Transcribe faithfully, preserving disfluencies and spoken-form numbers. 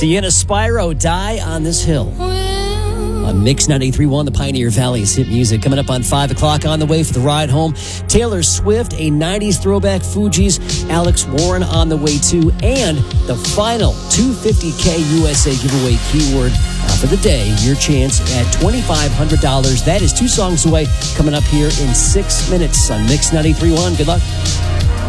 Sienna Spyro, Die on This Hill. On Mix ninety-three point one, the Pioneer Valley's hit music. Coming up on five o'clock on the way for the ride home. Taylor Swift, a nineties throwback, Fugees. Alex Warren on the way too. And the final two hundred fifty K U S A giveaway keyword uh, for the day. Your chance at twenty-five hundred dollars. That is two songs away. Coming up here in six minutes on Mix ninety-three point one. Good luck.